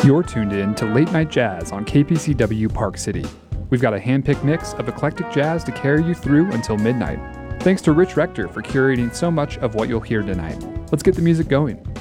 You're tuned in to Late Night Jazz on KPCW Park City. We've got a hand-picked mix of eclectic jazz to carry you through until midnight. Thanks to Rich Rector for curating so much of what you'll hear tonight. Let's get the music going.